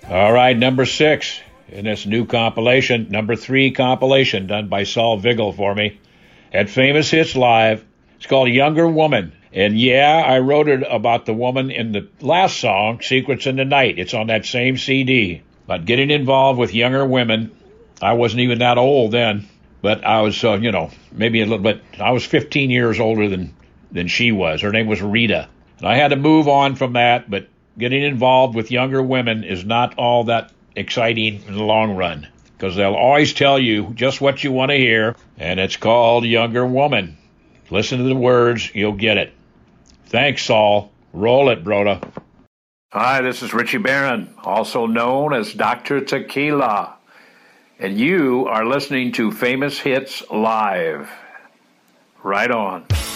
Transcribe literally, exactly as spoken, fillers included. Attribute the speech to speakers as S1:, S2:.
S1: All right, number six in this new compilation, number three compilation done by Saul Vigil for me at Famous Hits Live. It's called Younger Woman. And yeah, I wrote it about the woman in the last song, Secrets in the Night. It's on that same C D. But getting involved with younger women, I wasn't even that old then, but I was, uh, you know, maybe a little bit, I was fifteen years older than, than she was. Her name was Rita. And I had to move on from that, but getting involved with younger women is not all that exciting in the long run, because they'll always tell you just what you want to hear, and it's called Younger Woman. Listen to the words, you'll get it. Thanks, Saul. Roll it, Broda.
S2: Hi, this is Richie Barron, also known as Doctor Tequila, and you are listening to Famous Hits Live. Right on.